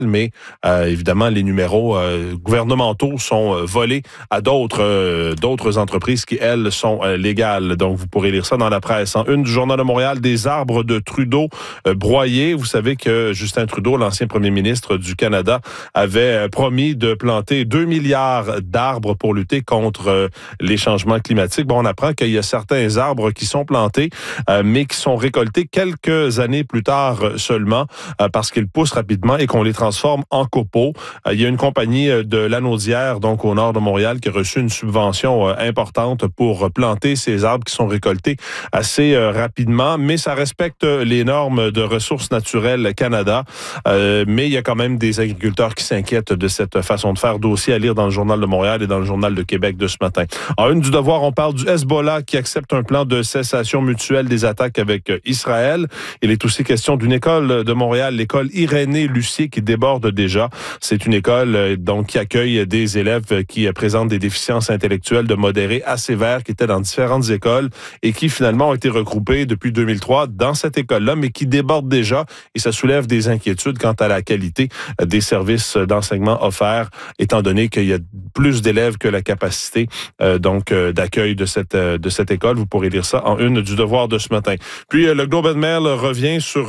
mais évidemment, les numéros gouvernementaux sont volés à d'autres entreprises qui, elles, sont légales. Donc, vous pourrez lire ça dans la presse. En une du Journal de Montréal, des arbres de Trudeau broyés. Vous savez que Justin Trudeau, l'ancien premier ministre du Canada, avait promis de planter 2 milliards d'arbres pour lutter contre les changements climatiques. Bon, on apprend qu'il y a certains arbres qui sont plantés, mais qui sont récoltés quelques années plus tard seulement, parce qu'ils poussent rapidement et qu'on les transforme en copeaux. Il y a une compagnie de Lanaudière, donc au nord de Montréal, qui a reçu une subvention importante pour planter ces arbres qui sont récoltés assez rapidement, mais ça respecte les normes de ressources naturelles Canada. Mais il y a quand même des agriculteurs qui s'inquiètent de cette façon de faire. Dossier à lire dans le Journal de Montréal et dans le Journal de Québec de ce matin. En une du Devoir, on parle du Hezbollah qui accepte un plan de cessation mutuelle des attaques avec Israël. Il est aussi question d'une école de Montréal, l'école Irénée Lucier, qui déborde déjà. C'est une école donc qui accueille des élèves qui présentent des déficiences intellectuelles de modéré à sévères, qui étaient dans différentes écoles et qui finalement ont été regroupés depuis 2003 dans cette école-là, mais qui déborde déjà et ça soulève des inquiétudes quant à la qualité des services d'enseignement offerts, étant donné qu'il y a plus d'élèves que la capacité d'accueil de cette école. Vous pourrez lire ça en une du Devoir de ce matin. Puis le Globe and Mail revient sur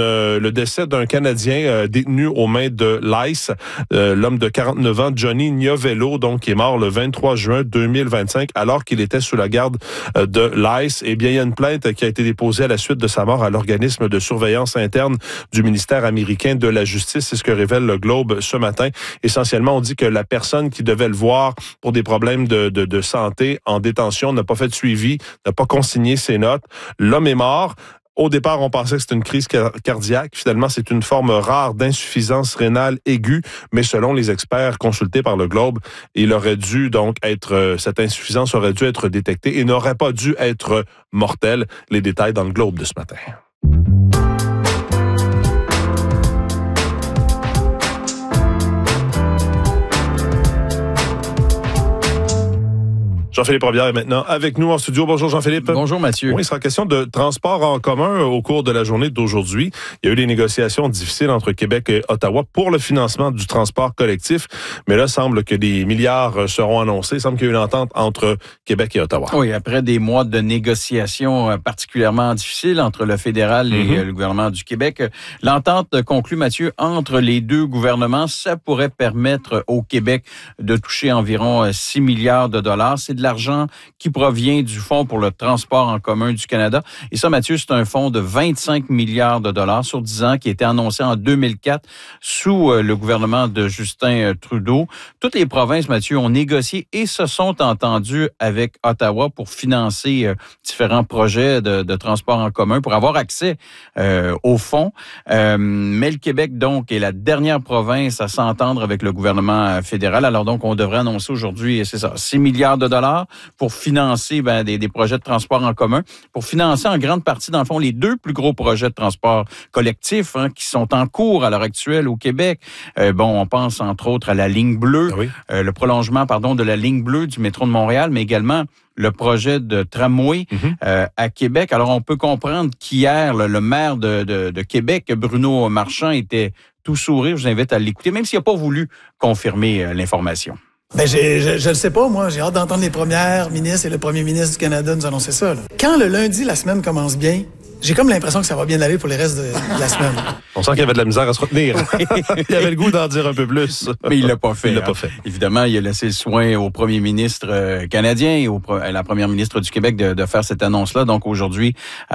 le décès d'un Canadien détenu aux mains de l'ICE, l'homme de 49 ans, Johnny Gnovello, donc qui est mort le 23 juin 2025 alors qu'il était sous la garde de l'ICE. Eh bien, il y a une plainte qui a été déposée à la suite de sa mort à l'organisme de surveillance interne du ministère américain de la Justice. C'est ce que révèle le Globe ce matin. Essentiellement, on dit que la personne qui devait le voir pour des problèmes de santé en détention n'a pas fait de suivi, n'a pas consigné ses notes. L'homme est mort. Au départ, on pensait que c'était une crise cardiaque. Finalement, c'est une forme rare d'insuffisance rénale aiguë, mais selon les experts consultés par le Globe, cette insuffisance aurait dû être détectée et n'aurait pas dû être mortelle. Les détails dans le Globe de ce matin. Jean-Philippe Robillard est maintenant avec nous en studio. Bonjour Jean-Philippe. Bonjour Mathieu. Oui, il sera question de transport en commun au cours de la journée d'aujourd'hui. Il y a eu des négociations difficiles entre Québec et Ottawa pour le financement du transport collectif. Mais là, il semble que des milliards seront annoncés. Il semble qu'il y a une entente entre Québec et Ottawa. Oui, après des mois de négociations particulièrement difficiles entre le fédéral et le gouvernement du Québec, l'entente conclue, Mathieu, entre les deux gouvernements, ça pourrait permettre au Québec de toucher environ 6 milliards de dollars. C'est de l'argent qui provient du Fonds pour le transport en commun du Canada. Et ça, Mathieu, c'est un fonds de 25 milliards de dollars sur 10 ans qui a été annoncé en 2004 sous le gouvernement de Justin Trudeau. Toutes les provinces, Mathieu, ont négocié et se sont entendues avec Ottawa pour financer différents projets de transport en commun, pour avoir accès au fonds. Mais le Québec, donc, est la dernière province à s'entendre avec le gouvernement fédéral. Alors donc, on devrait annoncer aujourd'hui, c'est ça, 6 milliards de dollars pour financer des projets de transport en commun, pour financer en grande partie, dans le fond, les deux plus gros projets de transport collectif qui sont en cours à l'heure actuelle au Québec. On pense entre autres à la ligne bleue, le prolongement, de la ligne bleue du métro de Montréal, mais également le projet de tramway à Québec. Alors, on peut comprendre qu'hier, le maire de Québec, Bruno Marchand, était tout sourire. Je vous invite à l'écouter, même s'il n'a pas voulu confirmer l'information. Je le sais pas, moi. J'ai hâte d'entendre les premières ministres et le premier ministre du Canada nous annoncer ça. Quand le lundi, la semaine commence bien, j'ai comme l'impression que ça va bien aller pour les restes de la semaine. On sent qu'il y avait de la misère à se retenir. Il avait le goût d'en dire un peu plus. Mais il l'a pas fait. Il l'a pas fait. Évidemment, il a laissé le soin au premier ministre canadien et à la première ministre du Québec de faire cette annonce-là. Donc aujourd'hui,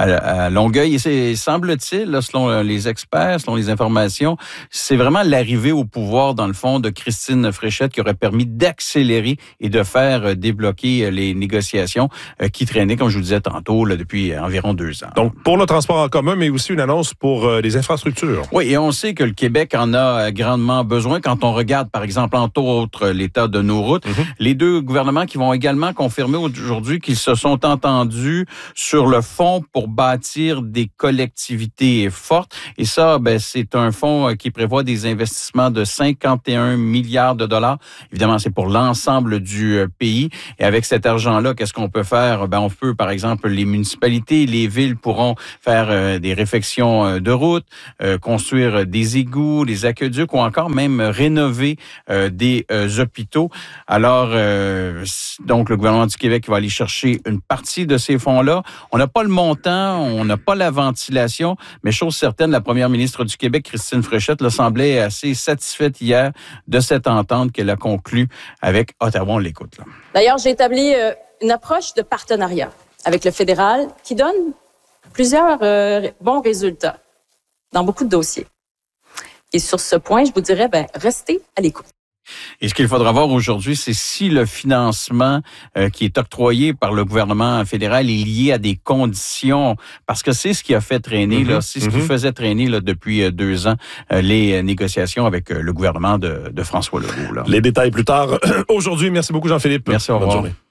à Longueuil, et c'est, semble-t-il, là, selon les experts, selon les informations, c'est vraiment l'arrivée au pouvoir, dans le fond, de Christine Fréchette qui aurait permis d'accélérer et de faire débloquer les négociations qui traînaient, comme je vous disais tantôt, là, depuis environ 2 ans. Donc, pour le transport en commun, mais aussi une annonce pour les infrastructures. Oui, et on sait que le Québec en a grandement besoin. Quand on regarde, par exemple, entre autres, l'état de nos routes, les deux gouvernements qui vont également confirmer aujourd'hui qu'ils se sont entendus sur le fonds pour bâtir des collectivités fortes. Et ça, c'est un fonds qui prévoit des investissements de 51 milliards de dollars. Évidemment, c'est pour l'ensemble du pays. Et avec cet argent-là, qu'est-ce qu'on peut faire? On peut, par exemple, les municipalités, les villes pourront faire des réfections de routes, construire des égouts, des aqueducs ou encore même rénover des hôpitaux. Alors, donc, le gouvernement du Québec va aller chercher une partie de ces fonds-là. On n'a pas le montant, on n'a pas la ventilation, mais chose certaine, la première ministre du Québec, Christine Fréchette, là, semblait assez satisfaite hier de cette entente qu'elle a conclue avec Ottawa. On l'écoute, là. D'ailleurs, j'ai établi une approche de partenariat avec le fédéral qui donne plusieurs bons résultats dans beaucoup de dossiers. Et sur ce point, je vous dirais, restez à l'écoute. Et ce qu'il faudra voir aujourd'hui, c'est si le financement qui est octroyé par le gouvernement fédéral est lié à des conditions, parce que c'est ce qui a fait traîner, là, c'est ce qui faisait traîner là, depuis 2 ans les négociations avec le gouvernement de François Legault. Là. Les détails plus tard aujourd'hui. Merci beaucoup, Jean-Philippe. Merci, au revoir. Bonne journée.